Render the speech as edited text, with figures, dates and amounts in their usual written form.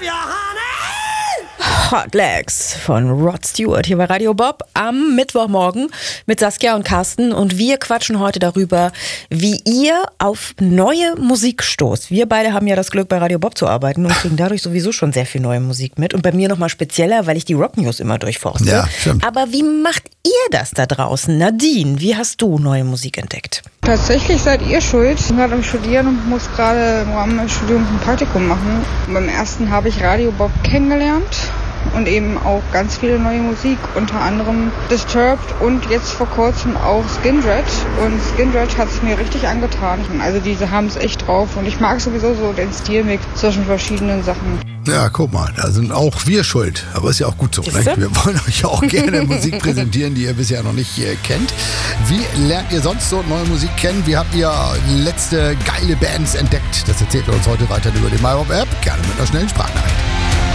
Hot Legs von Rod Stewart hier bei Radio Bob am Mittwochmorgen mit Saskia und Carsten, und wir quatschen heute darüber, wie ihr auf neue Musik stoßt. Wir beide haben ja das Glück, bei Radio Bob zu arbeiten und kriegen dadurch sowieso schon sehr viel neue Musik mit, und bei mir nochmal spezieller, weil ich die Rock News immer durchforste. Ja, stimmt. Aber wie macht ihr das da draußen? Nadine, wie hast du neue Musik entdeckt? Tatsächlich seid ihr schuld. Ich bin gerade am Studieren und muss gerade im Rahmen meines Studiums ein Praktikum machen. Und beim ersten habe ich Radio Bob kennengelernt und eben auch ganz viele neue Musik, unter anderem Disturbed und jetzt vor kurzem auch Skindred. Und Skindred hat es mir richtig angetan. Also diese haben es echt drauf, und ich mag sowieso so den Stilmix zwischen verschiedenen Sachen. Ja, guck mal, da sind auch wir schuld. Aber ist ja auch gut so. Ne? Wir wollen euch auch gerne Musik präsentieren, die ihr bisher noch nicht kennt. Wie lernt ihr sonst so neue Musik kennen? Wie habt ihr letzte geile Bands entdeckt? Das erzählt ihr uns heute weiter über die MyRob-App. Gerne mit einer schnellen Sprachnachricht.